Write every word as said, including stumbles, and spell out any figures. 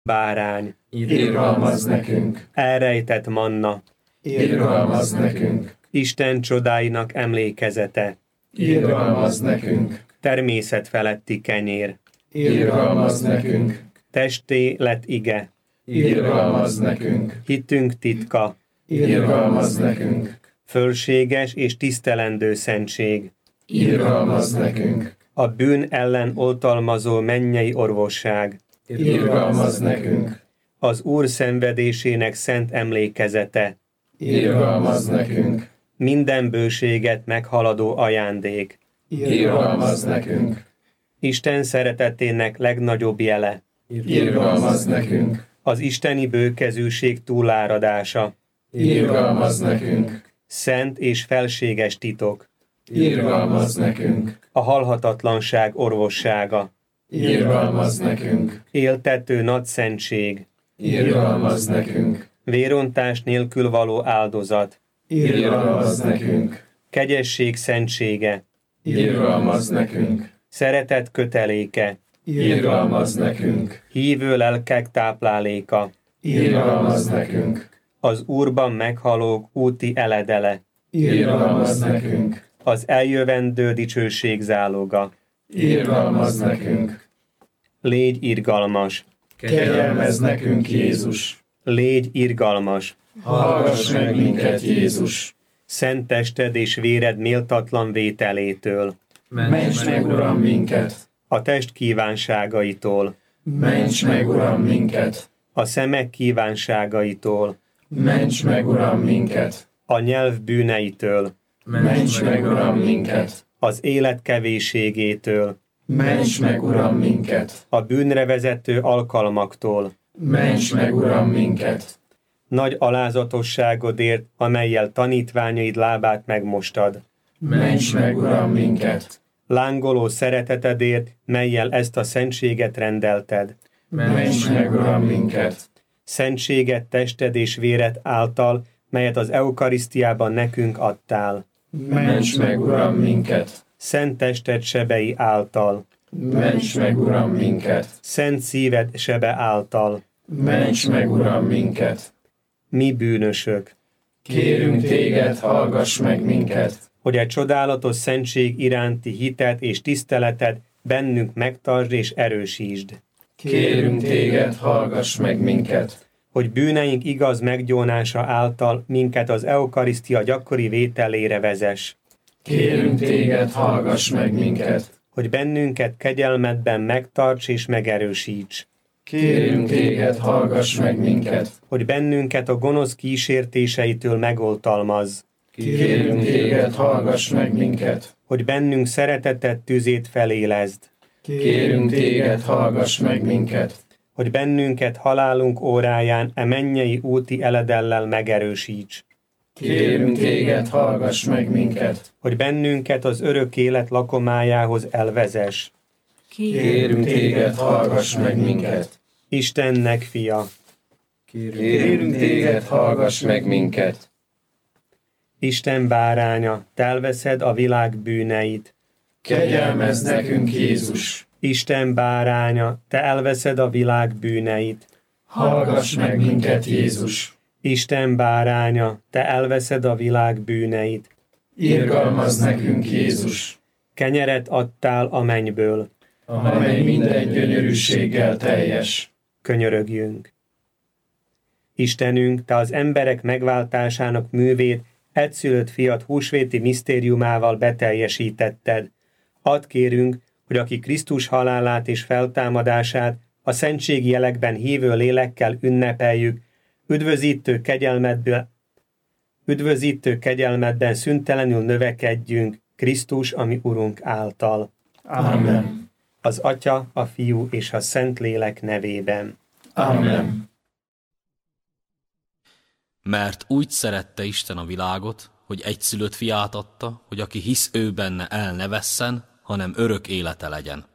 Bárány, irgalmazz nekünk. Elrejtett manna, Irgalmazz nekünk. Isten csodáinak emlékezete, Irgalmazz nekünk. Természet feletti kenyér, Irgalmazz nekünk. Testé lett ige, Irgalmazz nekünk. Hitünk titka, Irgalmazz nekünk. Fölséges és tisztelendő szentség, Irgalmazz nekünk. a bűn ellen oltalmazó mennyei orvosság, Irgalmazz nekünk. az Úr szenvedésének szent emlékezete, Irgalmazz nekünk. minden bőséget meghaladó ajándék, Irgalmazz nekünk. Isten szeretetének legnagyobb jele, Irgalmazz nekünk. az isteni bőkezűség túláradása, Irgalmazz nekünk. szent és felséges titok, Irgalmazz nekünk. a halhatatlanság orvossága, Irgalmazz nekünk. éltető nagy szentség, Irgalmazz nekünk. vérontás nélkül való áldozat, Irgalmazz nekünk. kegyesség szentsége, Irgalmazz nekünk. szeretet köteléke, Irgalmazz nekünk. hívő lelkek tápláléka, Irgalmazz nekünk. az Úrban meghalók úti eledele, Irgalmazz nekünk. az eljövendő dicsőség záloga. Irgalmazz nekünk. Légy irgalmas, Kegyelmezz nekünk, Jézus. légy irgalmas, Hallgass meg minket, Jézus. szent tested és véred méltatlan vételétől, Ments meg, Uram, minket. a test kívánságaitól, Ments meg, Uram, minket. a szemek kívánságaitól, Ments meg, Uram, minket. a nyelv bűneitől, Ments meg, Uram, minket. az élet kevésségétől, Ments meg, Uram, minket. a bűnre vezető alkalmaktól, Ments meg, Uram, minket. nagy alázatosságodért, amellyel tanítványaid lábát megmostad, Ments meg, Uram, minket. lángoló szeretetedért, mellyel ezt a szentséget rendelted, Ments meg, Uram, minket. szentséget tested és véred által, melyet az eukarisztiában nekünk adtál, Ments meg, Uram, minket. szent tested sebei által, Ments meg, Uram, minket. szent szíved sebe által, Ments meg, Uram, minket. mi bűnösök, Kérünk téged, hallgass meg minket. hogy egy csodálatos szentség iránti hitet és tiszteletet bennünk megtartsd és erősítsd, Kérünk téged, hallgass meg minket. hogy bűneink igaz meggyónása által minket az eukarisztia gyakori vételére vezess, Kérünk téged, hallgass meg minket. hogy bennünket kegyelmedben megtarts és megerősíts, Kérünk téged, hallgass meg minket. hogy bennünket a gonosz kísértéseitől megoltalmazz, Kérünk téged, hallgass meg minket. hogy bennünk szeretetet tüzét felélezd, Kérünk téged, hallgass meg minket. hogy bennünket halálunk óráján e mennyei úti eledellel megerősíts, Kérünk téged, hallgass meg minket. hogy bennünket az örök élet lakomájához elvezess. Kérünk téged, hallgass meg minket. Istennek fia, Kérünk téged, hallgass meg minket. Isten báránya, te elveszed a világ bűneit. Kegyelmezz nekünk, Jézus. Isten báránya, te elveszed a világ bűneit. Hallgass meg minket, Jézus. Isten báránya, te elveszed a világ bűneit. Irgalmazz nekünk, Jézus, Kenyeret adtál a mennyből. amely minden gyönyörűséggel teljes. Könyörögjünk. Istenünk, te az emberek megváltásának művét egyszülött fiat húsvéti misztériumával beteljesítetted. Add kérünk, hogy aki Krisztus halálát és feltámadását a szentségi jelekben hívő lélekkel ünnepeljük, üdvözítő kegyelmedből, üdvözítő kegyelmedben szüntelenül növekedjünk Krisztus, ami Urunk által. Amen. Az Atya, a Fiú és a Szentlélek nevében. Amen. Mert úgy szerette Isten a világot, hogy egyszülött fiát adta, hogy aki hisz ő benne el ne vesszen, hanem örök élete legyen.